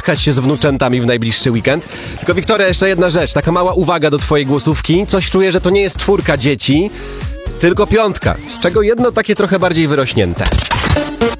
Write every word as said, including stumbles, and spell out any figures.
spotkać się z wnuczętami w najbliższy weekend. Tylko Wiktoria, jeszcze jedna rzecz, taka mała uwaga do twojej głosówki. Coś czuję, że to nie jest czwórka dzieci, tylko piątka, z czego jedno takie trochę bardziej wyrośnięte.